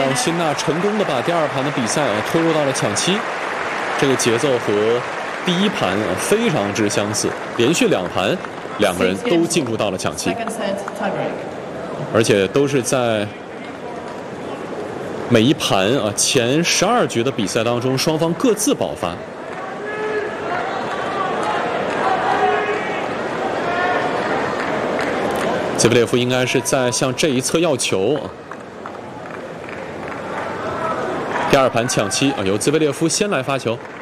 辛纳成功的把第2盘的比赛拖入到了抢七，这个节奏和第1盘非常之相似，连续2盘2个人都进入到了抢七，而且都是在每一盘前12局的比赛当中，双方各自爆发。兹维列夫应该是在向这一侧要球。第2盘抢七由兹维列夫先来发球。